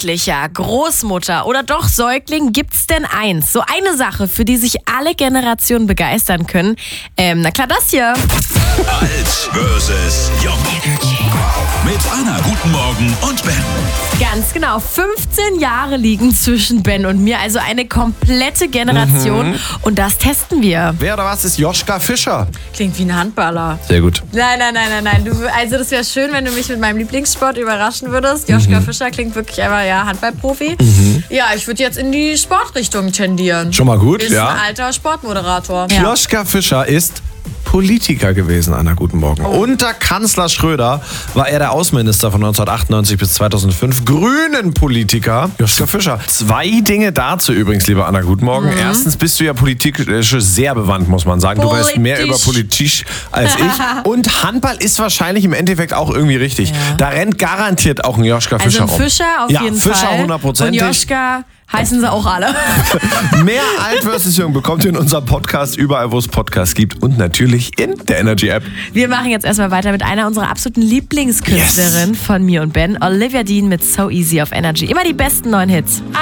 Jugendlicher, Großmutter oder doch Säugling, gibt's denn eins? So eine Sache, für die sich alle Generationen begeistern können. Na klar, das hier. Alt versus Jung. Mit Anna, guten Morgen und Ben. Ganz genau, 15 Jahre liegen zwischen Ben und mir, also eine komplette Generation. Und das testen wir. Wer oder was ist Joschka Fischer? Klingt wie ein Handballer. Sehr gut. Nein. Also das wäre schön, wenn du mich mit meinem Lieblingssport überraschen würdest. Joschka Fischer klingt wirklich einfach, Handballprofi. Ja, ich würde jetzt in die Sportrichtung tendieren. Schon mal gut, Ist ja. ein alter Sportmoderator. Joschka Fischer ist Politiker gewesen, Anna, guten Morgen. Unter Kanzler Schröder war er der Außenminister von 1998 bis 2005. Grünen Politiker, Joschka Fischer. 2 Dinge dazu übrigens, liebe Anna, guten Morgen. Erstens bist du ja politisch sehr bewandt, muss man sagen. Du weißt mehr über Politik als ich. Und Handball ist wahrscheinlich im Endeffekt auch irgendwie richtig. Ja. Da rennt garantiert auch ein Joschka Fischer rum. Also ein Fischer auf jeden Fall. Fischer 100%. Und Joschka heißen sie auch alle. Mehr Alt vs. Jung bekommt ihr in unserem Podcast, überall wo es Podcasts gibt und natürlich in der Energy App. Wir machen jetzt erstmal weiter mit einer unserer absoluten Lieblingskünstlerinnen von mir und Ben, Olivia Dean mit So Easy auf Energy. Immer die besten neuen Hits.